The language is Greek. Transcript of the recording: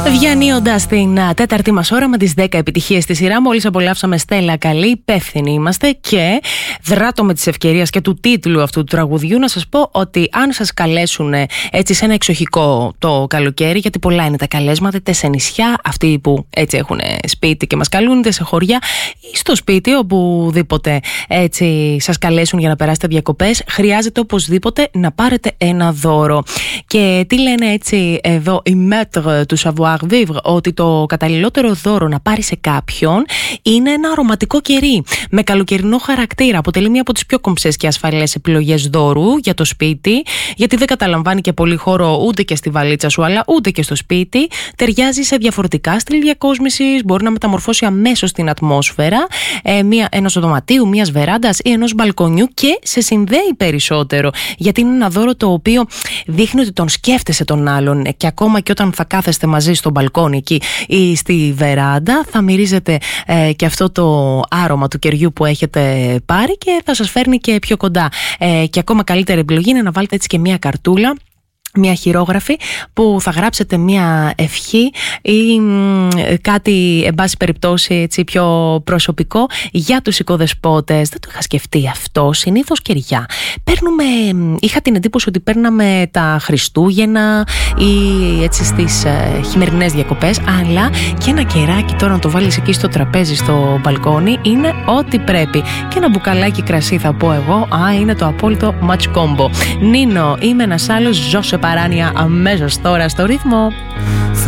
Διανύοντας την τέταρτη μας ώρα με τις 10 επιτυχίες στη σειρά, μόλις απολαύσαμε Στέλλα Καλή, υπεύθυνοι είμαστε, και δράτω με τις ευκαιρίες και του τίτλου αυτού του τραγουδιού να σας πω ότι αν σας καλέσουν έτσι σε ένα εξοχικό το καλοκαίρι, γιατί πολλά είναι τα καλέσματα, είτε σε νησιά, αυτοί που έτσι έχουν σπίτι και μας καλούν, είτε σε χωριά ή στο σπίτι, οπουδήποτε έτσι σας καλέσουν για να περάσετε διακοπές, χρειάζεται οπωσδήποτε να πάρετε ένα δώρο. Και τι λένε έτσι εδώ οι maîtres του savoir vivre, ότι το καταλληλότερο δώρο να πάρει σε κάποιον είναι ένα αρωματικό κερί με καλοκαιρινό χαρακτήρα. Αποτελεί μία από τις πιο κομψές και ασφαλές επιλογές δώρου για το σπίτι, γιατί δεν καταλαμβάνει και πολύ χώρο ούτε και στη βαλίτσα σου, αλλά ούτε και στο σπίτι. Ταιριάζει σε διαφορετικά στυλ διακόσμησης, μπορεί να μεταμορφώσει αμέσως την ατμόσφαιρα ενός δωματίου, μιας βεράντας ή ενός μπαλκονιού, και σε συνδέει περισσότερο, γιατί είναι ένα δώρο το οποίο δείχνει ότι τον σκέφτεσαι τον άλλον, και ακόμα και όταν θα κάθεστε μαζί στο μπαλκόνι εκεί ή στη βεράντα, θα μυρίζετε και αυτό το άρωμα του κεριού που έχετε πάρει και θα σας φέρνει και πιο κοντά. Και ακόμα καλύτερη επιλογή είναι να βάλετε έτσι και μια καρτούλα, μια χειρόγραφη που θα γράψετε μια ευχή ή κάτι εν πάση περιπτώσει έτσι πιο προσωπικό για τους οικοδεσπότες. Δεν το είχα σκεφτεί αυτό. Συνήθως κεριά είχα την εντύπωση ότι παίρναμε τα Χριστούγεννα ή έτσι στις χειμερινές διακοπές, αλλά και ένα κεράκι τώρα να το βάλεις εκεί στο τραπέζι στο μπαλκόνι είναι ό,τι πρέπει. Και ένα μπουκαλάκι κρασί, θα πω εγώ, είναι το απόλυτο match combo. Νίνο, είμαι ένας άλλος, ζω σε παράνοια, αμέσως τώρα στο ρυθμό.